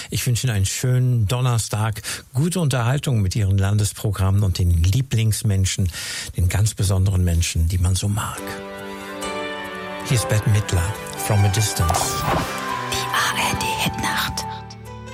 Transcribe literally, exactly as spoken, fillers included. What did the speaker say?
Ich wünsche Ihnen einen schönen Donnerstag, gute Unterhaltung mit Ihren Landesprogrammen und den Lieblingsmenschen, den ganz besonderen Menschen, die man so mag. Hier ist Bette Midler, From a Distance.